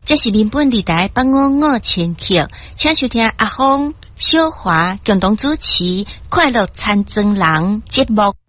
这是民本电台855千克，请收听阿峰、小华共同主持《快乐餐庄人》节目。